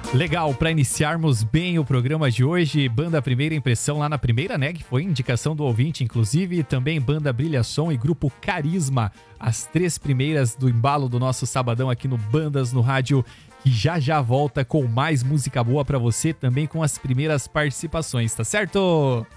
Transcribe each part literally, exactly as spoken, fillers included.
Legal, para iniciarmos bem o programa de hoje, banda Primeira Impressão lá na primeira, né, que foi indicação do ouvinte, inclusive, também banda Brilhação e grupo Carisma, as três primeiras do embalo do nosso sabadão aqui no Bandas no Rádio, que já já volta com mais música boa para você, também com as primeiras participações, tá certo?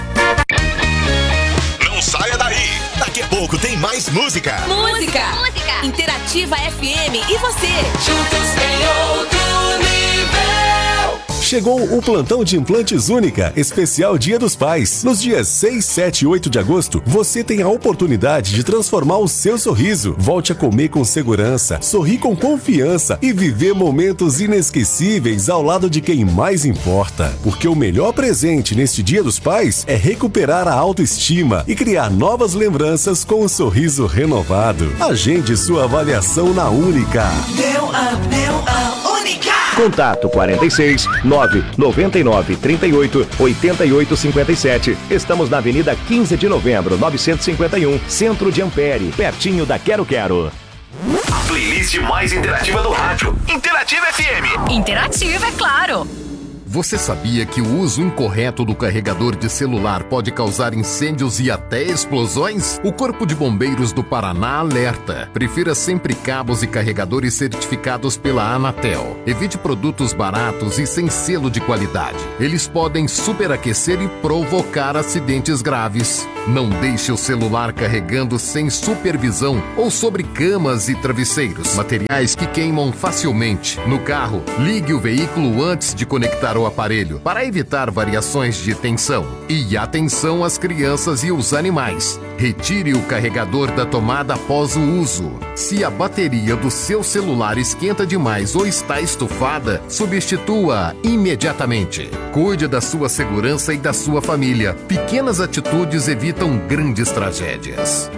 Não saia daí, daqui a pouco tem mais música. Música, música. Interativa F M e você. Juntos em outro nível. Chegou o plantão de implantes Única, especial Dia dos Pais. Nos dias seis, sete e oito de agosto, você tem a oportunidade de transformar o seu sorriso. Volte a comer com segurança, sorrir com confiança e viver momentos inesquecíveis ao lado de quem mais importa. Porque o melhor presente neste Dia dos Pais é recuperar a autoestima e criar novas lembranças com um sorriso renovado. Agende sua avaliação na Única. Deu a, deu a Única. Contato quarenta e seis, nove noventa e nove, trinta e oito, oitenta e oito, cinquenta e sete. Estamos na Avenida quinze de Novembro, novecentos e cinquenta e um, Centro de Ampere, pertinho da Quero Quero. A playlist mais interativa do rádio. Interativa F M. Interativa, é claro. Você sabia que o uso incorreto do carregador de celular pode causar incêndios e até explosões? O Corpo de Bombeiros do Paraná alerta. Prefira sempre cabos e carregadores certificados pela Anatel. Evite produtos baratos e sem selo de qualidade. Eles podem superaquecer e provocar acidentes graves. Não deixe o celular carregando sem supervisão ou sobre camas e travesseiros, materiais que queimam facilmente. No carro, ligue o veículo antes de conectar o aparelho para evitar variações de tensão. E atenção às crianças e os animais. Retire o carregador da tomada após o uso. Se a bateria do seu celular esquenta demais ou está estufada, substitua imediatamente. Cuide da sua segurança e da sua família. Pequenas atitudes evitam grandes tragédias.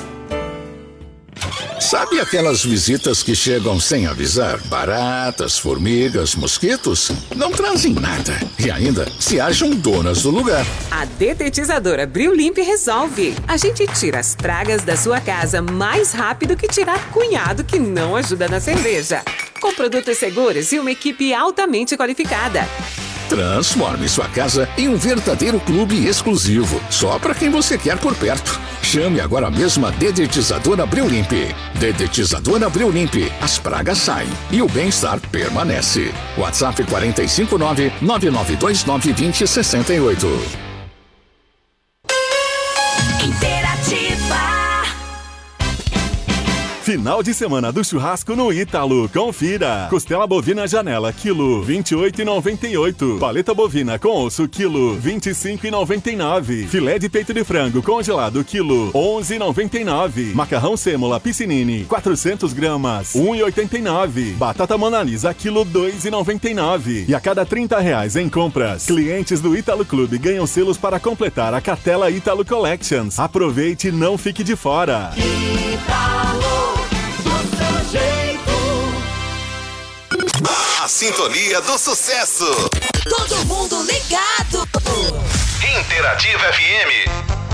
Sabe aquelas visitas que chegam sem avisar? Baratas, formigas, mosquitos? Não trazem nada. E ainda se acham donas do lugar. A detetizadora Brillimp resolve. A gente tira as pragas da sua casa mais rápido que tirar cunhado que não ajuda na cerveja. Com produtos seguros e uma equipe altamente qualificada. Transforme sua casa em um verdadeiro clube exclusivo, só para quem você quer por perto. Chame agora mesmo a Dedetizadora Brillimp. Dedetizadora Brillimp. As pragas saem e o bem-estar permanece. WhatsApp quatro cinco nove, nove nove dois nove, dois zero seis oito. Interativa. Final de semana do churrasco no Ítalo. Confira. Costela bovina janela, quilo, vinte e oito reais e noventa e oito centavos. Paleta bovina com osso, quilo, vinte e cinco reais e noventa e nove centavos. Filé de peito de frango congelado, quilo, onze reais e noventa e nove centavos. Macarrão sêmola piscinini, quatrocentas gramas, um real e oitenta e nove centavos. Batata Mona Lisa, quilo, dois reais e noventa e nove centavos. E a cada trinta reais em compras, clientes do Ítalo Clube ganham selos para completar a cartela Ítalo Collections. Aproveite e não fique de fora. Ítalo. A sintonia do sucesso. Todo mundo ligado. Interativa F M.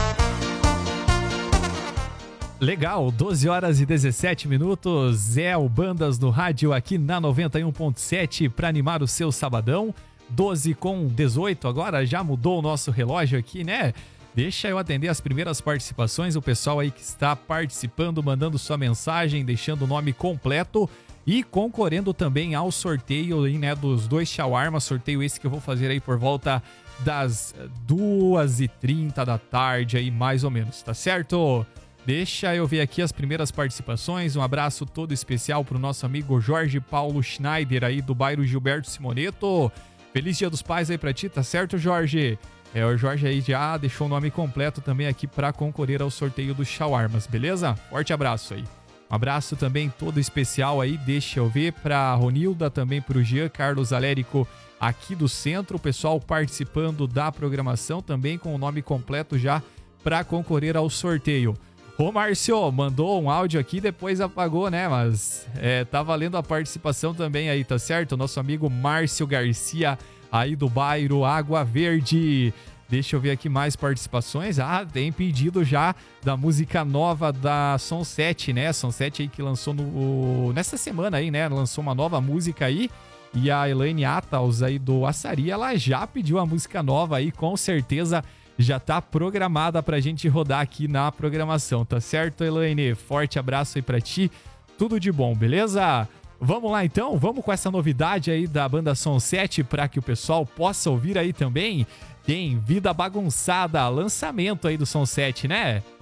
Legal, doze horas e dezessete minutos. É o Bandas no Rádio aqui na noventa e um ponto sete para animar o seu sabadão. doze com dezoito agora, já mudou o nosso relógio aqui, né? Deixa eu atender as primeiras participações, o pessoal aí que está participando, mandando sua mensagem, deixando o nome completo e concorrendo também ao sorteio aí, né, dos dois shawarma, sorteio esse que eu vou fazer aí por volta das duas e trinta da tarde aí, mais ou menos, tá certo? Deixa eu ver aqui as primeiras participações, um abraço todo especial pro nosso amigo Jorge Paulo Schneider aí do bairro Gilberto Simoneto. Feliz Dia dos Pais aí pra ti, tá certo, Jorge? É, o Jorge aí já deixou o nome completo também aqui para concorrer ao sorteio dos shawarmas, beleza? Forte abraço aí. Um abraço também todo especial aí, deixa eu ver, para Ronilda, também para o Jean Carlos Alérico aqui do centro, o pessoal participando da programação também com o nome completo já para concorrer ao sorteio. Ô Márcio, mandou um áudio aqui, depois apagou, né? Mas é, tá valendo a participação também aí, tá certo? Nosso amigo Márcio Garcia aí do bairro Água Verde. Deixa eu ver aqui mais participações. Ah, tem pedido já da música nova da Sunset, né? Sunset aí que lançou no, nessa semana aí, né? Lançou uma nova música aí. E a Elaine Atals aí do Açari, ela já pediu a música nova aí, com certeza já tá programada pra gente rodar aqui na programação, tá certo, Elaine? Forte abraço aí pra ti, tudo de bom, beleza? Vamos lá então, vamos com essa novidade aí da banda Som sete para que o pessoal possa ouvir aí também. Tem Vida Bagunçada, lançamento aí do Som sete, né?